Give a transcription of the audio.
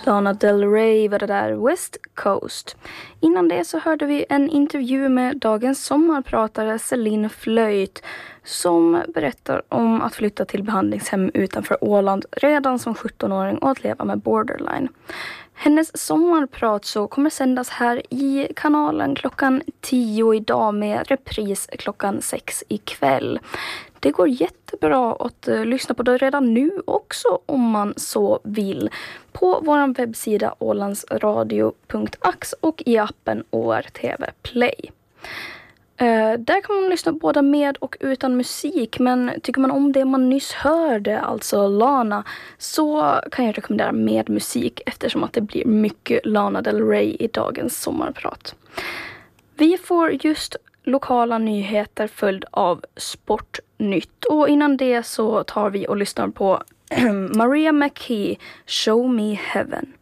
Lana Del Rey var det där, West Coast. Innan det så hörde vi en intervju med dagens sommarpratare Celine Flöjt som berättar om att flytta till behandlingshem utanför Åland redan som 17-åring och att leva med borderline. Hennes sommarprat så kommer sändas här i kanalen klockan 10 idag med repris klockan 6 ikväll. Det går jättebra att lyssna på det redan nu också om man så vill på vår webbsida ålandsradio.ax och i appen ORTV Play. Där kan man lyssna både med och utan musik, men tycker man om det man nyss hörde, alltså Lana, så kan jag rekommendera med musik eftersom att det blir mycket Lana Del Rey i dagens sommarprat. Vi får just lokala nyheter följd av Sportnytt och innan det så tar vi och lyssnar på Maria McKee, Show Me Heaven.